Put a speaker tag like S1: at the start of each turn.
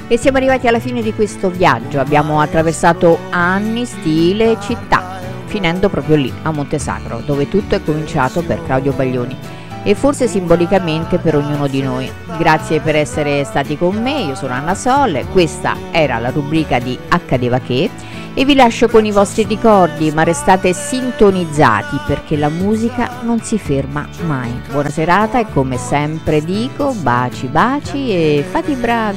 S1: E siamo arrivati alla fine di questo viaggio, abbiamo attraversato anni, stile, città, finendo proprio lì, a Montesacro, dove tutto è cominciato per Claudio Baglioni e forse simbolicamente per ognuno di noi. Grazie per essere stati con me, io sono Anna Sol, questa era la rubrica di Accadeva Che e vi lascio con i vostri ricordi, ma restate sintonizzati perché la musica non si ferma mai. Buona serata e come sempre dico, baci baci e fate i bravi.